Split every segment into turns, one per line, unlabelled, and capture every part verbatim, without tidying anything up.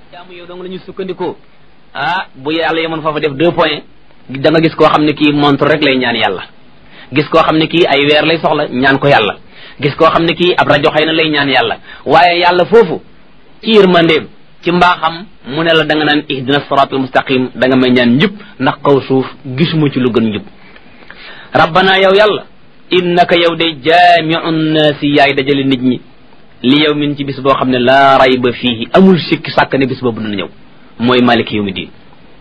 jaamu yow dong la ñu sukkandikoo ah bu yàlla yemoon foofa def deux points da nga gis koo xam ne kii montre rek lay ñaan yàlla gis koo xam ne kii ay weer lay soxla ñaan ko yàlla gis koo xam ne kii ab rajo xëy na lay ñaan yàlla waaye yàlla foofu ci yërmandeem ci mbaaxam mu ne la da nga naan ihdina siratal mustaqim da nga may ñaan njub ndax kaw suuf gisuma ci lu gën njub rabbana yow yàlla innaka yow de jaami'u nnaasi yaay dajale nit ñi li yow min ci bis boo xam ne laa rayba fiihi amul sikki sàkk ne bis boobu dina ñëw mooy maliki yawmi diin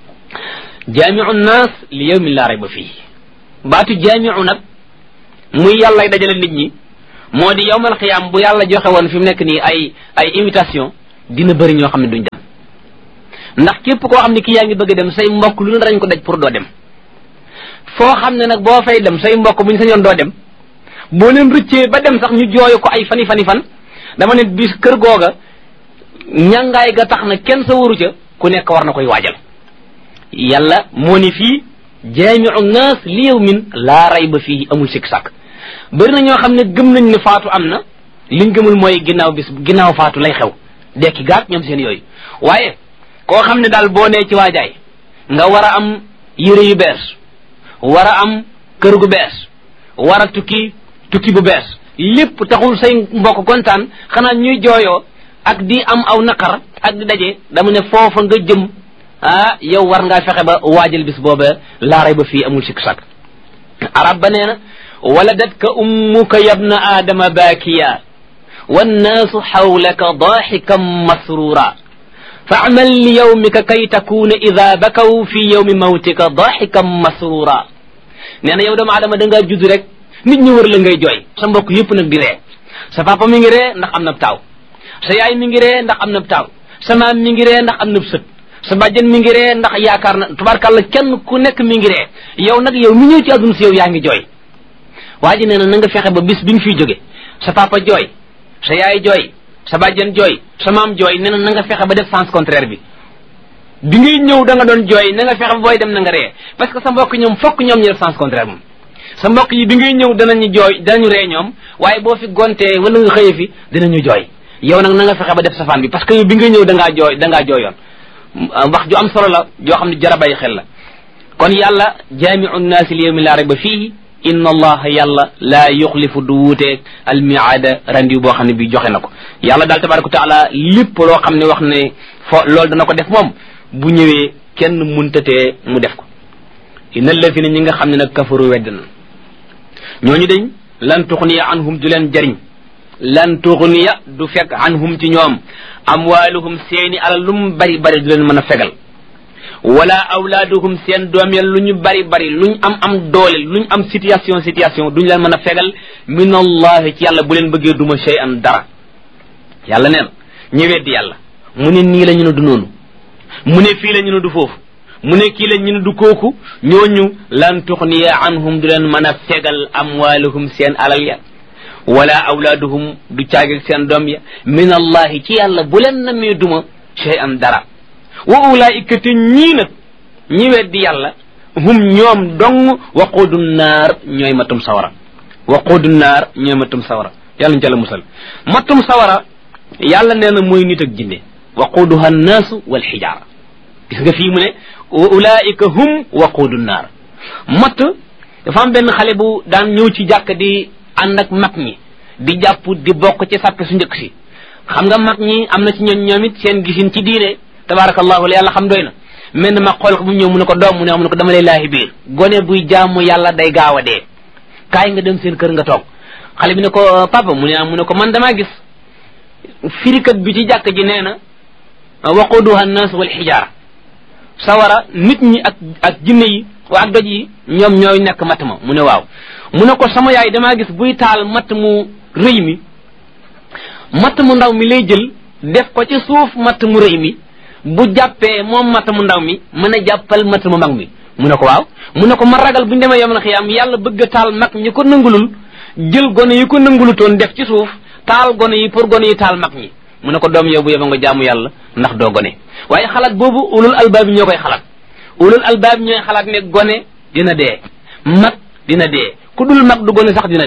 jaami'u nnaas li yow min laa rayba fiihi baatu jaami'u nag muy yàllay dajale nit ñi moo di yawmal xiyaam bu yàlla joxe woon fi mu nekk nii ay ay invitation dina bëri ñoo xam ne duñ dem ndax képp koo xam ne kii yaa ngi bëgg a dem say mbokk lu ne dañ ko daj pour doo dem foo xam ne nag boo fay dem say mbokk buñ sañoon doo dem boo leen rëccee ba dem sax ñu jooyu ko ay fani fani fan dama ne bis kër googa ñàngaay ga tax na kenn sa waru ca ku nekk war na koy waajal yàlla moo ni fii jaami'u naas li yawmin laa rayba fii amul sikk sàkk bëri na ñoo xam ne gëm nañ ne faatu am na liñ gëmul mooy ginnaaw bis ginnaaw faatu lay xew dekki gaat ñoom seen yooyu waaye koo xam ne daal boo nee ci waajaay nga war a am yére yu bees war a am kër gu bees war a tukki tukki bu bees lépp taxul say mbokk kontaan xanaa ñuy jooyoo ak di am aw naqar ak di daje dama ne foofa nga jëm ah yow war ngaa fexe ba waajal bis booba laaray ba fii amul sikk sàkk arab ba nee na waladatka ummuka yabna aadama baakiya wannaasu xawlaka daaxikan masrura faamal li yawmika kay takuna ida bakaw fi yawmi mawtika daaxikan masrura nee na yow doomu aadama da ngaa judd rek nit ñi wër la ngay jooy sa mbokk yëpp nag di ree sa papa mi ngi ree ndax am na taaw sa yaay mi ngi ree ndax am na taaw sa maam mi ngi ree ndax am na sët sa bàjjen mi ngi ree ndax yaakaar na tubaarkàlla kenn ku nekk mi ngi ree yow nag yow mi ñëw ci àdduna si yow yaa ngi jooy waa ji nee na na nga fexe ba bis bi nga fiy jóge sa papa jooy sa yaay jooy sa bàjjen jooy sa maam jooy nee na na nga fexe ba def sens contraire bi bi ngay ñëw da nga doon jooy na nga fexe ba booy dem na nga ree parce que sa mbokk ñoom fokk ñoom ñu def sens contraire moom sa mbokk yi bi ngay ñëw danañu jooy danañu ree ñoom waaye boo fi gontee wala nga xëye fi dinañu jooy yow nag na nga fexe ba def safaan bi parce que yow bi ngay ñëw da ngaa jooy da ngaa jooyoon wax ju am solo la joo xam ne jar a bàyyi xel la kon yàlla jaami'u nnaasi li yawmin laa rayba fiihi inna allaha yàlla laa yuxlifu du wuuteeg almiaada randiw boo xam ne bi joxe na ko yàlla daal tabaraka wa taala lépp loo xam ne wax ne fo loolu dana ko def moom bu ñëwee kenn muntatee mu def ko inna alladina ñi nga xam ne nag kafaru wedd na ñooñu dañ lan tuxniya anhum du leen jariñ lan tuxniya du fekk anhum ci ñoom amwaaluhum seeni alal lu mu bari bari du leen mën a fegal wala awlaaduhum seen doom ya lu ñu bari bari luñ am am doole luñ am situation situation duñ leen mën a fegal min allahi ci yàlla bu leen bëggee duma shay'an dara yàlla neen ñu weddi yàlla mu ne nii la ñu ne du noonu mu ne fii la ñu ne du foofu mu ne kii la ñu ne du kooku ñooñu lan tuxniya anhum du leen mën a fegal amwaaluhum seen alal ya wala awlaaduhum du caagil seen doom ya min allahi ci yàlla bu leen namee duma shay'an dara wa ulaika te ñii nag ñi weddi yàlla hum ñoom dong waquudu naar ñooy matum sawara waquudu naar ñooy matum sawara yàlla ñu ca la musal matum sawara yàlla nee na mooy nit ak jinne waquuduha annaasu wal xijaara gis nga fii mu ne wa ulaika hum waquudu naar matt dafa am benn xale bu daan ñëw ci jàkk di ànd ak mag ñi di jàpp di bokk ci sàppe su njëkk si xam nga mag ñi am na ci ñoom ñoom it seen gisin ci diine tabarakallahu la yàlla xam doy na mel na ma xool ko bu ñëw mu ne ko doom mu ne mu ne ko dama lay laahi biir gone buy jaamu yàlla day gaaw a dee kaay nga dem seen kër nga toog xale bi ne ko papa mu ne mu ne ko man damaa gis firikat bi ci jàkk ji nee na waquduha an-nas wal xijaara sawara nit ñi ak ak jinne yi waa ak doj yi ñoom ñooy nekk matt ma mu ne waaw mu ne ko sama yaay damaa gis buy taal matt mu rëy mi matt mu ndaw mi lay jël def ko ci suuf matt mu rëy mi bu jàppee moom matt mu ndaw mi mën a jàppal matt mu mag mi mu ne ko waaw mu ne ko ma ragal bu ñu demee yawmal xiyaam yàlla bëgg a taal mag ñi ko nangulul jël gone yi ko nangulutoon def ci suuf taal gone yi pour gone yi taal mag ñi mu ne ko doom yow bu yeba nga jaamu yàlla ndax doo gone waaye xalaat boobu ulul albaab ñoo koy xalaat ulul albaab ñooy xalaat ne gone dina dee mag dina dee ku dul mag du gone sax dina dee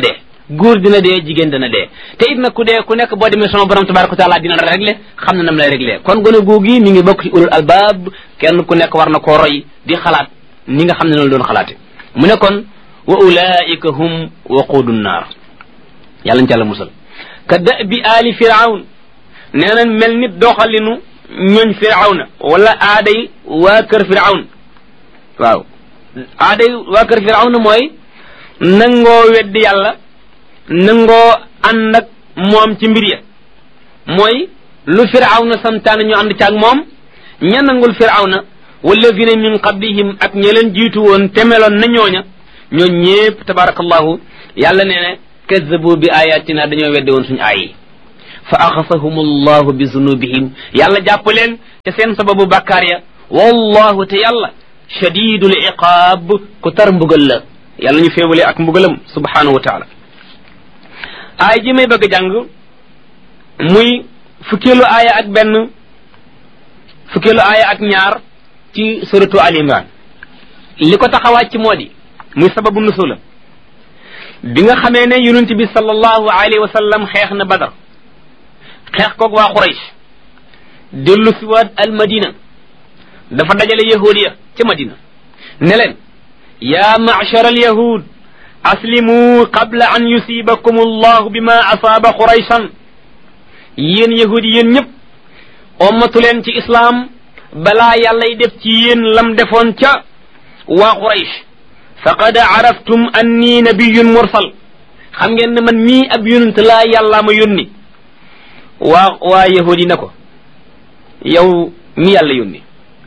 góor dina dee jigéen dina dee te it nag ku dee ku nekk boo demee sama borom tabaraka wa taala dina la réglé xam na nam lay réglé kon gone googi mi ngi bokk ci ulul albab kenn ku nekk war na koo roy di xalaat ni nga xam ne noonu doon xalaate mu ne kon wa ulaika hum waquudu nnaar yàlla ñu ci yàlla musal ka da bi aali firawn nee nañ mel nit doxalinu ñooñ firawna wala aaday waa kër firawn waaw aaday waa kër firawna mooy nangoo weddi yàlla nangoo ànd ak moom ci mbir ya mooy lu firawna santaane ñu ànd caag moom ña nangul firawna walladina min qablihim ak ña leen jiitu woon temeloon na ñooña ñoo ñépp tabarakallahu yàlla nee ne kazzabu bi ayatina dañoo weddi woon suñu aay yi fa axasahum allahu bi zunubihim yàlla jàpp leen te seen sababu bàkkaar ya wallahu te yàlla shadidul iqaab ku tar mbugal la yàlla ñu féewale ak mbugalam subhanahu wa taala aay ji may bëgg a jàng muy fukkeelu aaya ak benn fukkeelu aaya ak ñaar ci suratu al imran li ko tax a wàcc moo di muy sababu nusula bi nga xamee ne yonent bi sallallahu alayhi wa sallam xeex na badar xeex koog waa Quraysh dellu si waat al madina dafa dajale yahudiya ca madina ne leen ya ma'shar al yahud aslimu qabla an yusibakum allahu bima asaaba qurayshan yéen yahudi yéen ñëpp ommatu leen ci islam balaa yàllay def ci yéen lam defoon ca waa Quraysh faqad araftum anni nabiyyun mursal xam ngeen ne man mii ab yonent laa yàllaa ma yónni waa waa yahudi na ko yow mi yàlla yónni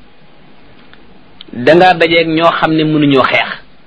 dangaa dajeeg ñoo xam ne mënuñoo xeex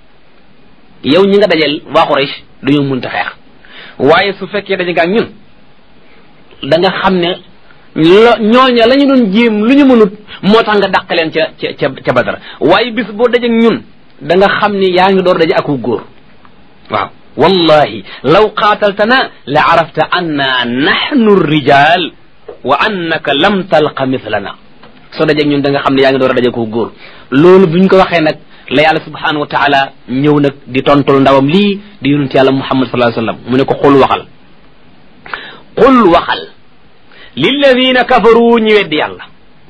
yow ñi nga dajeel waa Quraysh dañoo mënta xeex waaye su fekkee daje nga ak ñun da nga xam ne lo ñooña la ñu doon jéem lu ñu mënut moo tax nga dàq leen ca ca ca Badar waaye bis boo dajeeg ñun da nga xam ne yaa ngi door daje aku góor waaw wallahi law qaataltana la arafta anna nahnu rijal wa annaka lam talqa mithlana soo dajeeg ñun da nga xam ne yaa ngi door a daje aku góor loolu buñ ko waxee nag la yàlla subhanahu wa taala ñëw nag di tontul ndawam lii di yonent yàlla muhammad sallallahu alayhi wasallam mu ne ko xul waxal xul waxal lilladina kafaru ñi weddi yàlla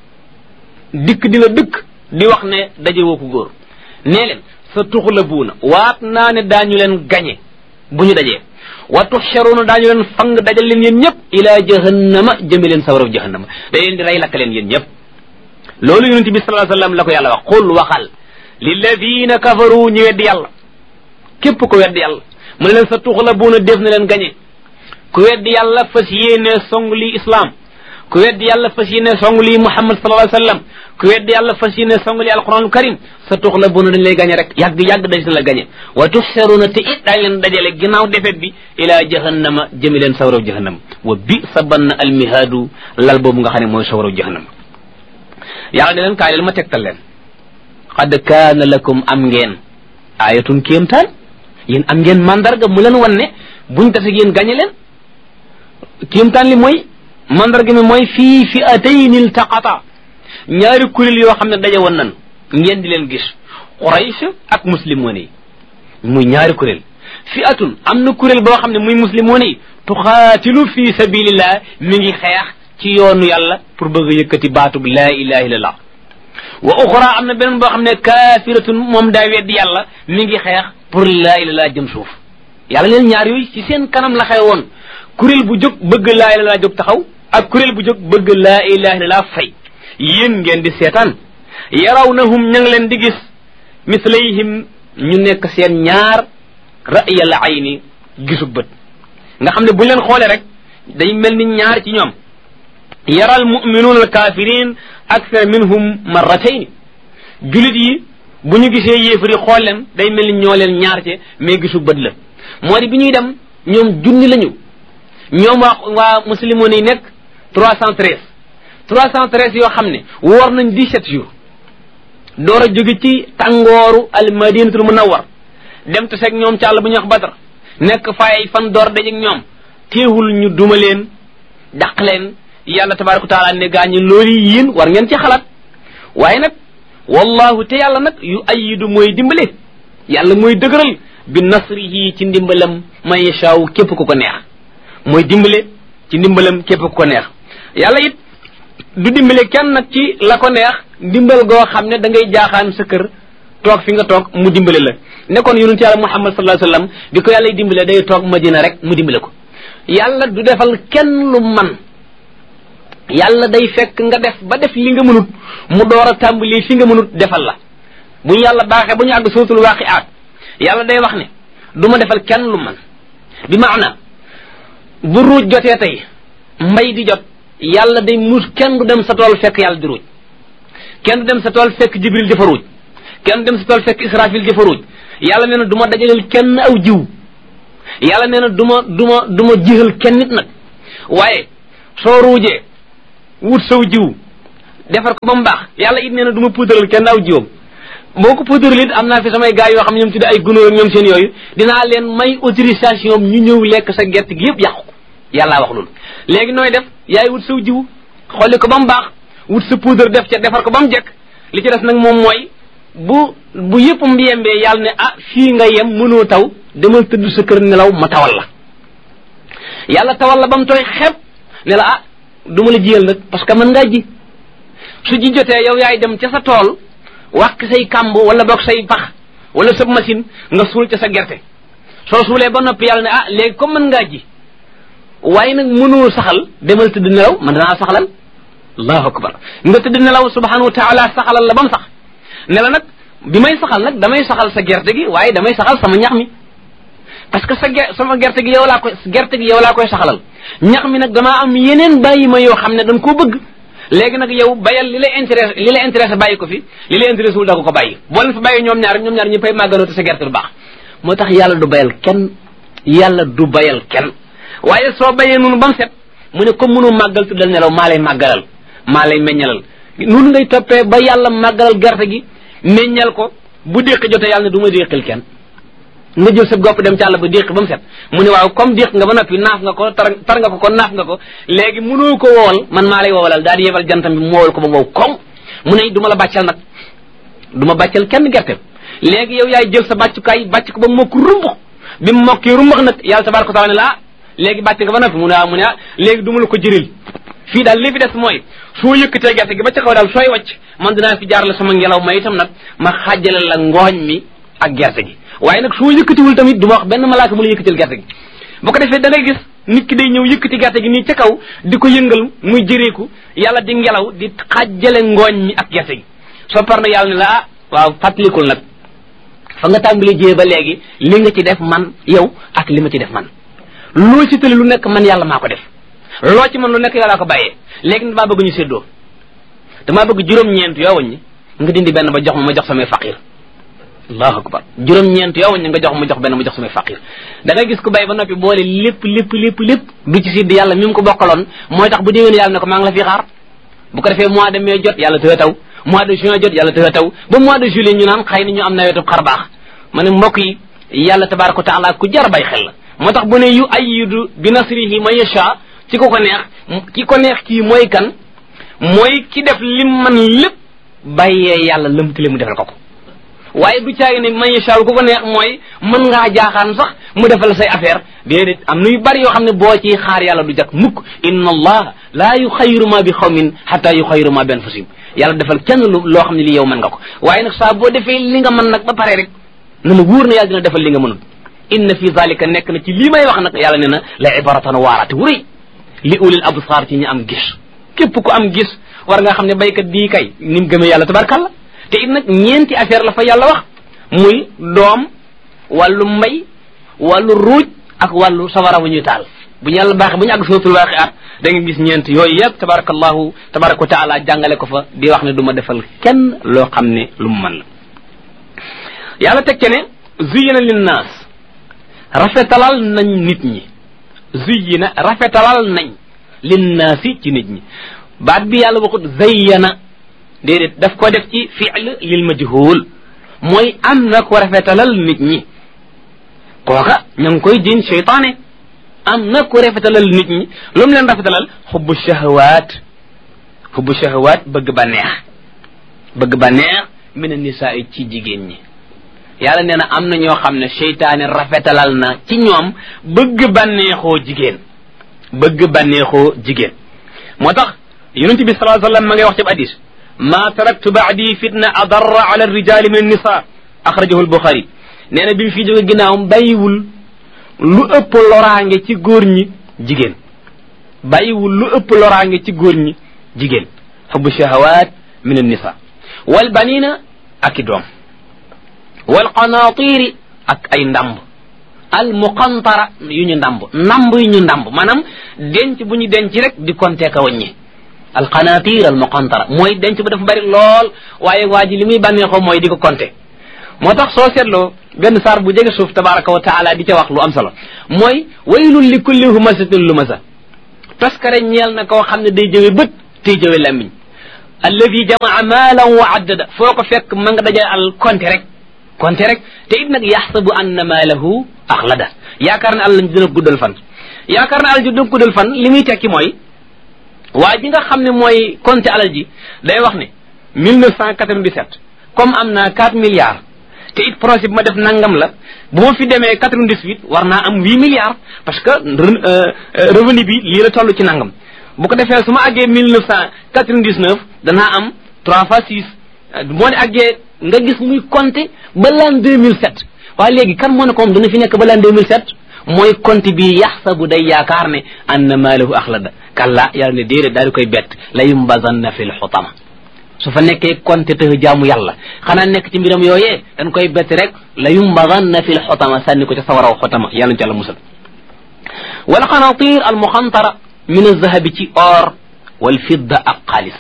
dikk di la dëkk di wax ne daje woo ko góor nee leen sa tuxlabuuna waat naa ne daañu leen gañe bu ñu dajee wa tuxsharuuna daañu leen fang dajal leen yéen ñëpp ila jahannama jëme leen sawaraw jahannama da leen di rey lakk leen yéen ñëpp loolu yonent bi sallallahu alayhi wasallam la ko yàlla wax xul waxal lilladina kafaru ñi weddi yàlla képp ko weddi yàlla mu ne leen sa tuxlabuuna def na leen gañe ku weddi yàlla fas yéene song lii islam ku weddi yàlla fas yéene song lii muhammad sallallahu alayhi wasallam ku weddi yàlla fas yéene song lii alquranul karim sa tuxlabuuna dañ lay gañe rek yàgg yàgg dañ la gañe wa tuxsharuuna te it daañ leen dajale ginnaaw defet bi ila jahannama jëmi leen sawaraw jahannam wa bi sa bann almihaadu lal boobu nga xam ne mooy sawaraw jahannam yàlla ne leen kaay leen ma tegtal leen qad kaana lakum am ngeen ayatun kéemtaan yéen am ngeen mandarga mu leen wan ne buñ tase yéen gañe leen kéemtaan li mooy mandarga mi mooy fii fi atayni iltaqata ñaari kuréel yoo xam ne daje woon nan ngeen di leen gis Quraysh ak muslimoon yi muy ñaari kuréel fi atun am na kuréel boo xam ne muy muslimoon yi tuxaatilu fi sabilillah mi ngi xeex ci yoonu yàlla pour bëgg a yëkkati baatub laa ilaha illallah wa uxra am na beneen boo xam ne kaafiratun moom daa weddi yàlla mi ngi xeex pour laa ilaha illallah jëm suuf yàlla leen ñaar yooyu ci seen kanam la xew woon kuréel bu jóg bëgg laa ilaha illallah jóg taxaw ak kuréel bu jóg bëgg laa ilaha illallah fay yéen ngeen di seetaan yarawnahum ña ngi leen di gis mislayhim ñu nekk seen ñaar ra'yal ayni gisu bët nga xam ne buñ leen xoolee rek day mel ni ñaar ci ñoom yaral mu'minuuna al kaafiriin akthar minhum marratayn julit yi bu ñu gisee yéefar yi xool leen day mel ni ñoo leen ñaar ci mais gisu bët la moo di bi ñuy dem ñoom junni lañu ñoom waa waa muslimoon yi nekk trois cent treize trois cent treize yoo xam ne woor nañ dix-sept jours door a jóge ci tàngooru al madinatul munawwar dem te seeg ñoom ci àll bu ñuy wax Badar nekk fay fan door dajeeg ñoom teewul ñu duma leen dàq leen yàlla tabaaraka taala ne gaañi loolu yéen war ngeen ci xalaat waaye nag wallahu te yàlla nag yu ayidu mooy dimbale yàlla mooy dëgëral bi nasrihi ci ndimbalam man yashaaw képp ku ko neex mooy dimbale ci ndimbalam képp ku ko neex yàlla it du dimbale kenn nag ci la ko neex ndimbal goo xam ne da ngay jaaxaan sa kër toog fi nga toog mu dimbale la nekkoon yonent yàlla Muhammad sallallahu alayhi wasallam bi ko yàlla dimbale day toog Madina rek mu dimbale ko yàlla du defal kenn lu man yàlla day fekk nga def ba def li nga mënut mu door a tàmbali fi nga mënut defal la bu ñu yàlla baaxee bu ñu àgg suratul waaqi'aat yàlla day wax ne du ma defal kenn lu man bi maana bu ruuj jotee tey mbay di jot yàlla day mus kenn du dem sa tool fekk yàlla di ruuj kenn du dem sa tool fekk jibril di fa ruuj kenn du dem sa tool fekk israfil di fa ruuj yàlla nee na du ma dajaleel kenn aw jiw yàlla nee na du ma du ma du ma jixal kenn nit nag waaye soo ruujee wut saw jiw defar ko ba mu baax yàlla it nee na du ma puudaral kenn aw jiwam boo ko puudaral it am naa fi samay gars yoo xam ne ñoom tudde ay gunóor ñoom seen yooyu dinaa leen may autorisation ñu ñëw lekk sa gerte gi yëpp yàqu ko yàllaa wax loolu léegi nooy def yaay wut saw jiw xolli ko ba mu baax wut sa poudre def ca defar ko ba mu jekk li ci des nag moom mooy bu bu yëpp mbiyembee yàlla ne ah fii nga yem mënoo taw demal tëdd sa kër nelaw ma tawal la yàlla tawal la ba mu tooy xepp ne la ah du ma la jiyal nag parce que mën ngaa ji su ji jotee yow yaay dem ca sa tool wàq say kàmb wala boog say pax wala sa machine nga suul ca sa gerte soo suulee ba noppi yàlla ne ah léegi comme mën ngaa ji waaye nag mënoo saxal demal tëdd nelaw man danaa saxalal allahu akbar nga tëdd nelaw subhanahu wa taala saxalal la ba mu sax ne la nag bi may saxal nag damay saxal sa gerte gi waaye damay saxal sama ñax mi parce que sa ge sama gerte gi yow laa koy gerte gi yow laa koy saxalal ñax mi nag damaa am yeneen bàyyi ma yoo xam ne dañ koo bëgg léegi nag yow bayal li lay intéressé li lay intéressé bàyyi ko fi li lay intéressé wul da ko ko bàyyi boo leen fa bàyyi ñoom ñaar ñoom ñaar ñëppay màggaloo te sa gerte du baax moo tax yàlla du bayal kenn yàlla du bayal kenn waaye soo bayee noonu ba mu set mu ne comme mënu màggal tuddal nelaw maa lay màggalal maa lay meññalal noonu ngay toppee ba yàlla màggalal gerte gi meññal ko bu déqi jotee yàlla ne du ma déqil kenn nga jël sa gopp dem ci àll ba déq ba mu set mu ne waaw comme déq nga ba noppi naaf nga ko tar tar nga ko kon naaf nga ko léegi mënoo ko woowal man maa lay woowalal daal di yebal jantam bi mu woowal ko ba wow koŋ mu ne du ma la bàccal nag du ma bàccal kenn gerte léegi yow yaay jël sa bàccukaay bàcc ko ba mu mokk rumbux bi mu mokkee rumbax nag yàlla tabaaraka wa taala ne la ah léegi bàcc nga ba noppi mu ne ah mu ne ah léegi du ma la ko jëril fii daal li fi des mooy soo yëkkatee gerte gi ba ca kaw daal sooy wàcc man dinaa fi jaar la sama ngelaw ma itam nag ma xàjjale la ngooñ mi ak gerte gi waaye nag soo yëkkatiwul tamit du ma wax benn malaaka mu la yëkkatil gerte gi bu ko defee da ngay gis nit ki day ñëw yëkkati gerte gi nii ca kaw di ko yëngal muy jëreeku yàlla di ngelaw di xàjjale ngooñ mi ak gerte gi soo par na yàlla ne la ah waaw fàttalikul nag fa nga tàmbali jiyee ba léegi li nga ci def man yow ak li ma ci def man loo ci tëli lu nekk man yàlla maa ko def loo ci man lu nekk yàllaa ko bàyyee léegi damaa bëgg ñu séddoo damaa bëgg juróom-ñeent yoo wañ ñi nga dindi benn ba jox ma ma jox samay faqir allahu akbar juróom-ñeent yoo wañ ñi nga jox ma jox benn ma jox samay faqir da ngay gis ku bay ba noppi boole lépp lépp lépp lépp du ci sédd yàlla mi mu ko bokkaloon mooy tax bu déwéen yàlla ne ko maa ngi la fi xaar bu ko defee mois de mai jot yàlla tëye taw mois de juin jot yàlla tëye taw ba mois de juillet ñu naan xëy na ñu am nawetu xar baax ma ne mbokk yi yàlla tabaraka wa taala ku jar bay xel la moo tax bu ne yu ayyidu bi nasrihi man yasha ci ko ko neex ki ko neex kii mooy kan mooy ki def lim man lépp bàyyee yàlla lëmtale mu defal ko ko waaye du caagi ne man yasha ku ko neex mooy mën ngaa jaaxaan sax mu defal say affaire déedéet am na yu bari yoo xam ne boo ci xaar yàlla du jak mukk inna allah laa yuxayyiru ma bi xawmin hatta yuxayyiru ma bi anfusihim yàlla defal kenn lu loo xam ne li yow mën nga ko waaye nag saa boo defee li nga mën nag ba pare rek na la wóor na yàlla dina defal li nga mënul inna fi zalika nekk na ci lii may wax nag yàlla ne na la ibaratan waaraate wu rëy li ulil absar ci ñi am gis képp ku am gis war nga xam ne baykat bii kay ni mu gëmee yàlla tabarkalla te it nag ñeenti affaire la fa yàlla wax muy doom wàllu mbay wàllu ruuj ak wàllu sawara wu ñuy taal bu ñu yàlla baaxee bu ñu àgg suratul waaqi'a da nga gis ñeent yooyu yëpp tabarakallahu tabaraka wa taala jàngale ko fa di wax ne du ma defal kenn loo xam ne lu mu mën la yàlla teg ce ne zuyina linnaas rafetalal nañ nit ñi zuyina rafetalal nañ linnaasi ci nit ñi baat bi yàlla waxut zayyana déedéet daf ko def ci fi'l lil majhul mooy am na ko rafetalal nit ñi kooka ña ngi koy jiñ seytaane am na ko rafetalal nit ñi lu mu leen rafetalal xubbu shahawaat xubbu shahawaat bëgg ba neex bëgg ba neex min an nisaa ci jigéen ñi yàlla nee na am na ñoo xam ne seytaane rafetalal na ci ñoom bëgg bànneexoo jigéen bëgg bànneexoo jigéen moo tax yonent bi sallallahu alayhi wasallam ma ngay wax ci hadis ma taraktu ba'di fitna adarra ala ar-rijali min an-nisa akhrajahu al-Bukhari nee na bi mu fi jóge ginnaawam bàyyiwul lu ëpp loraange ci góor ñi jigéen bàyyiwul lu ëpp loraange ci góor ñi jigéen hubbu shahawat min an-nisa wal banina ak i doom wal qanaatiri ak ay ndamb al muqantara yu ñu ndamb ndamb yu ñu ndamb maanaam denc bu ñu denc rek di compter ka wàññi al qanatir al muqantara mooy denc bu dafa bari lool waaye waa ji li muy bànneexoo mooy di ko compter moo tax soo seetloo benn saar bu jege suuf tabaraka wa taala di ca wax lu am solo mooy waylun li kulli humazatin lumasa taskare ñeel na koo xam ne day jëwe bët tey jëwe làmmiñ alladi jamaa maalan wa addada foo ko fekk ma nga daja al compter rek compter rek te it nag yaxsabu anna maalahu axlada yaakaar ne àll lañ dina guddal fan yaakaar ne alal ji dina guddal fan li muy tekki mooy waa ji nga xam ne mooy compter alal ji day wax ne mille neuf cent quatre-vingt-dix-sept comme am na quatre milliards te it projet bi ma def nangam la bu ma fi demee quatre-vingt-dix-huit war naa am huit milliards parce que revenu bi lii la toll ci nangam bu ko defee su ma àggee mille neuf cent quatre-vingt-dix-neuf danaa am trois fois six moo ne àggee nga gis muy compter ba l'an deux mille sept waaye léegi kan moo ne ko moom dana fi nekk ba l'an deux mille sept mooy compte bi yaxsabu day yaakaar ne anna maalahu axlada kalla yàlla ne déedéet daal di koy bett la yumbazanna fil xutama su fa nekkee compte te jaamu yàlla xanaa nekk ci mbiram yooyee dañ koy bett rek la yumbazanna fil xutama sànni ko ca sawaraw xutama yàlla ci yàlla musal wal qanatir al muxantara min alzahabi ci or wal fidda ak xaalis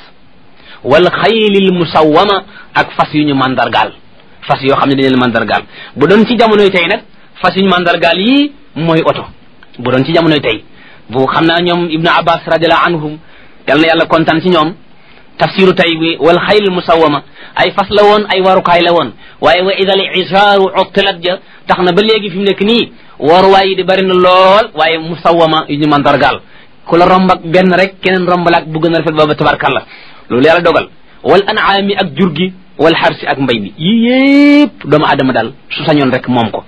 wal xaylil musawwama ak fas yu ñu mandargaal fas yoo xam ne dañu leen mandargaal bu doon ci jamonoy tey nag fas yu ñu mandargaal yii mooy oto bu doon ci jamonoy tey bu xam naa ñoom ibnu abbas radiallahu anhum yal na yàlla kontaan ci ñoom tafsiru tey bi wal xaylil musawwama ay fas la woon ay warukaay la woon waaye wa idal isaaru uttilat ja tax na ba léegi fi mu nekk nii waruwaay yi di bari na lool waaye musawwama yu ñu mandargaal ku la romb ak benn rek keneen rombalaak bu gën a rafet booba tabarkalla loolu yàlla dogal wal anaami ak jur gi wal xarsi ak mbay mi yii yépp doomu aadama daal su sañoon rek moom ko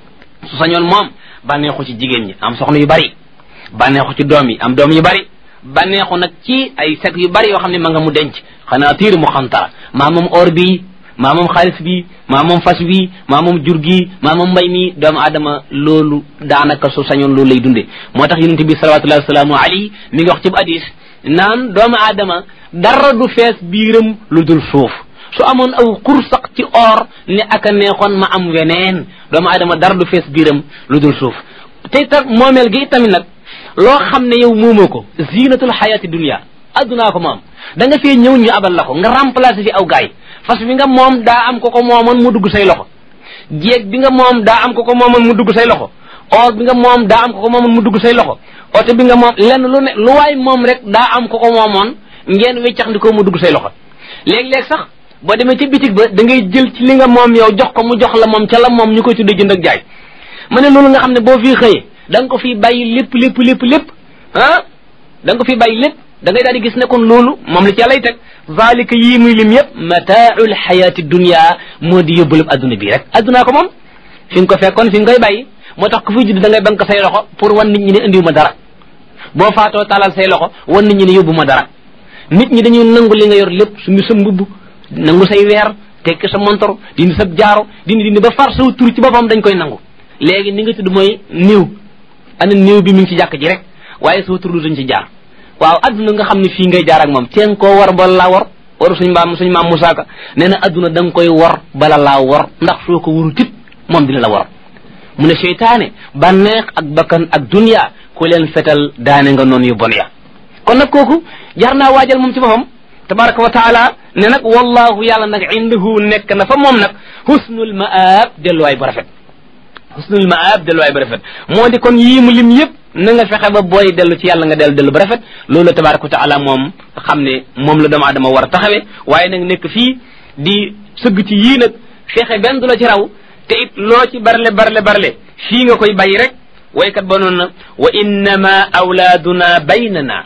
su sañoon moom bànneexu ci jigéen ñi am soxna yu bari bànneexu ci doom yi am doom yu bari bànneexu nag ci ay sek yu bari yoo xam ne ma nga mu denc xanaa tiir mu xantara maa moom or bi maa moom xaalis bi maa moom fas bi maa moom jur gi maa moom mbay mi doomu aadama loolu daanaka su sañoon loolu lay dunde moo tax yonente bi salawatullahi wasalaamu alayhi mi ngi wax ci hadis naan doomu aadama dara du fees biiram lu dul suuf su amoon aw xursax ci or ne aka neexoon ma am weneen doomu aadama dara du fees biiram lu dul suuf te itam moomeel gi tamit nag loo xam ne yow moomoo ko zinatul xayati dunia addunaa ko moom da nga fee ñëw ñu abal la ko nga remplacer fi aw gaay fas bi nga moom daa am ko ko moomoon mu dugg say loxo jéeg bi nga moom daa am ko ko moomoon mu dugg say loxo or bi nga moom daa am ko ko moomoon mu dugg say loxo oto bi nga moom lenn lu ne lu waay moom rek daa am ko ko moomoon ngeen weccax ndi ko mu dugg say loxo léeg-léeg sax boo demee ci bitig ba da ngay jël ci li nga moom yow jox ko mu jox la moom ca la moom ñu koy tuddee jënd ak jaay ma ne loolu nga xam ne boo fii xëyee da nga ko fii bàyyi lépp lépp lépp lépp ah da nga ko fii bàyyi lépp da ngay daal di gis ne kon loolu moom la ci yàllay teg zalika yii muy lim yëpp mataaul xayaati dunia moo di yóbbalub adduna bii rek addunaa ko moom fi nga ko fekkoon fi nga koy bàyyi moo tax ku fi judd da ngay bank say loxo pour wan nit ñi ne indiwu ma dara boo faatoo talal say loxo wan nit ñi ne yóbbu ma dara nit ñi dañuy nangu li nga yor lépp suñu sa mbubb nangu say weer tekki sa montor dindi sa jaaro dindi dindi ba far saw tur ci boppam dañ koy nangu léegi ni nga tudd mooy néew ana néew bi mi ngi ci jàkk ji rek waaye saw tur lu dañ ci jaar waaw adduna nga xam ne fii ngay jaar ak moom teen koo war bala laa war waru suñ maam suñ maam Musaa Ka nee na adduna da nga koy war bala laa war ndax soo ko waru tit moom dina la war mu ne seytaane bànneex ak bakkan ak dunya ku leen fetal daane nga noonu yu bon ya kon nag kooku jar naa waajal moom ci boppam tabaraka wa taala ne nag wallahu yàlla nag indahu nekk na fa moom nag husnul maab delluwaay bu rafet husnul maab delluwaay bu rafet moo di kon yii mu lim yëpp na nga fexe ba booy dellu ci yàlla nga dellu dellu bu rafet loolu tabaraka wa taala moom xam ne moom la doomu aadama war a taxawee waaye nag nekk fii di sëgg ci yii nag fexe benn du la ci raw te it loo ci barle barle barle fii nga koy bàyyi rek waykat ba noonu na wa innama awlaaduna baynana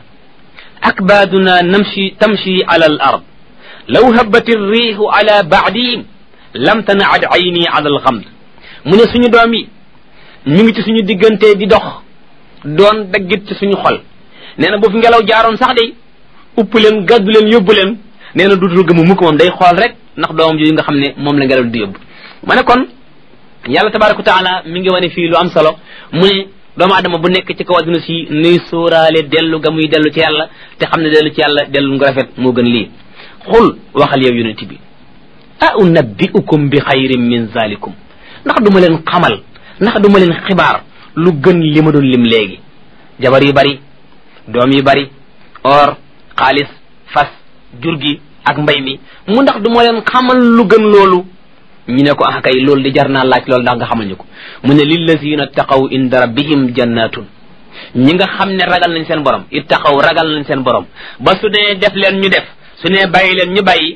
akbaaduna namshi tamshi ala al ard law habbat irrihu ala baadihim lam tanaad ayni ala alxamd mu ne suñu doom yi ñu ngi ci suñu diggante di dox doon daggit ci suñu xol nee na bu fi ngelaw jaaroon sax day upp leen gàddu leen yóbbu leen nee na duutul gëmu mukk moom day xool rek ndax doomam yooyu nga xam ne moom la ngelaw di yóbbu ma ne kon yàlla tabaraka wa taala mi ngi wane fii lu am solo mu ne doomu adama bu nekk ci kaw adduna si nuy sóoraale dellu ga muy dellu ci yàlla te xam ne dellu ci yàlla dellu nga rafet moo gën lii xul waxal yow yonent bi a unabbiukum bi xayrin min zalikum ndax du ma leen xamal ndax du ma leen xibaar lu gën li ma doon lim léegi jabar yu bari doom yu bari or xaalis fas jur gi ak mbay mi mu ndax du ma leen xamal lu gën loolu ñu ne ko ah kay loolu di jar naa laaj loolu ndax nga xamal ñu ko mu ne lillazina taqaw inda rabbihim jannatun ñi nga xam ne ragal nañ seen borom ittaqaw ragal nañ seen borom ba su dee def leen ñu def su ne bàyyi leen ñu bàyyi